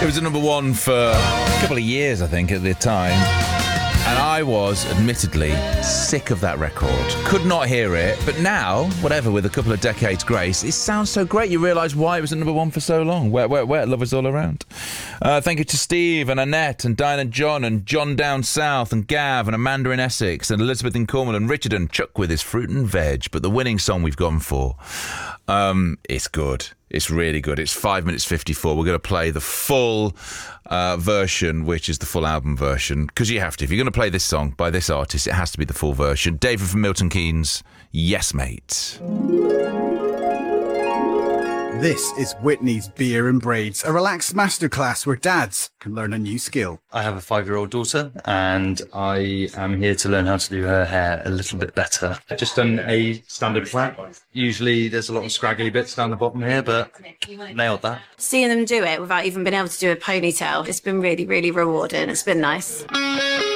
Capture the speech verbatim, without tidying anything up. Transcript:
It was a number one for a couple of years, I think, at the time. And I was, admittedly, sick of that record. Could not hear it. But now, whatever, with a couple of decades grace, it sounds so great. You realise why it was at number one for so long. Where, where, where? Love is all around. Uh, thank you to Steve and Annette and Diane and John and John down south and Gav and Amanda in Essex and Elizabeth in Cornwall and Richard and Chuck with his fruit and veg. But the winning song we've gone for, um, it's good. It's really good. It's five minutes fifty-four. We're going to play the full uh, version, which is the full album version, because you have to. If you're going to play this song by this artist, it has to be the full version. David from Milton Keynes, Yes Mate. This is Whitney's Beer and Braids, a relaxed masterclass where dads can learn a new skill. I have a five-year-old daughter and I am here to learn how to do her hair a little bit better. I've just done a standard flat. Usually there's a lot of scraggly bits down the bottom here, but nailed that. Seeing them do it without even being able to do a ponytail, it's been really, really rewarding. It's been nice.